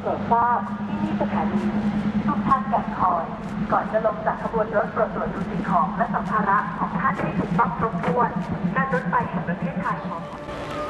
โปรดทราบที่นี่สถานีทุกท่านแก่คอยก่อนจะลงจากขบวนรถโปรดตรวจดูสิ่งของและสัมภาระของท่านให้ถูกต้องครบถ้วนการรถไฟแห่งประเทศไทยของ